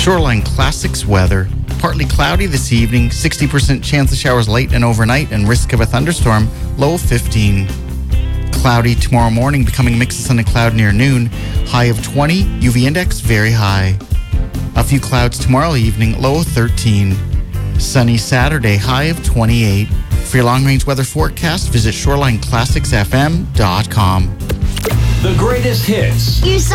Shoreline Classics weather. Partly cloudy this evening, 60% chance of showers late and overnight, and risk of a thunderstorm, low of 15. Cloudy tomorrow morning, becoming a mix of sun and cloud near noon, high of 20, UV index very high. A few clouds tomorrow evening, low of 13. Sunny Saturday, high of 28. For your long-range weather forecast, visit ShorelineClassicsFM.com. The greatest hits.